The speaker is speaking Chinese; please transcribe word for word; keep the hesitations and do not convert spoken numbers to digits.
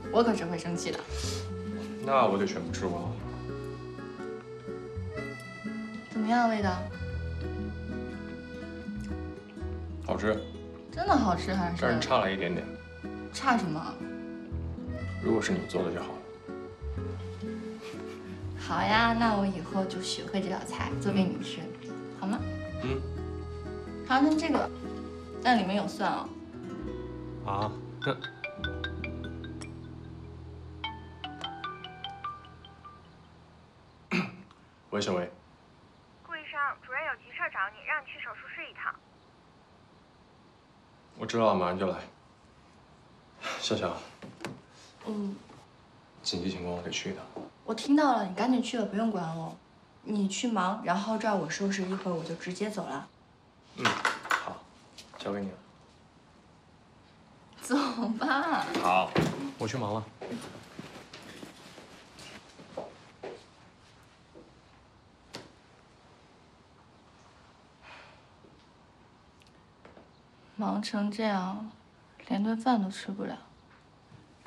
我可是会生气的。 那我就全部吃光了。 怎么样，味道？ 好吃。 真的好吃还是？ 但是差了一点点。 差什么？ 如果是你做的就好了。 好呀，那我以后就学会这道菜，做给你吃，好吗？ 嗯。 尝尝这个，但里面有蒜哦。 啊？那。喂，小薇。 顾医生，主任有急事找你，让你去手术室一趟。 我知道了，马上就来。笑笑。 嗯。 紧急情况，我得去一趟。 我听到了，你赶紧去吧，不用管我。你去忙，然后这儿我收拾一会儿，我就直接走了。 嗯，好，交给你了。 走吧。 好，我去忙了。 忙成这样，连顿饭都吃不了。